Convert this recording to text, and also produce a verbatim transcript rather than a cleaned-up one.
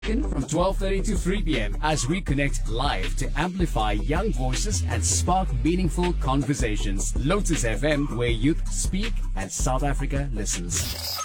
from twelve thirty to three p.m. as we connect live to amplify young voices and spark meaningful conversations. Lotus F M, where youth speak and South Africa listens.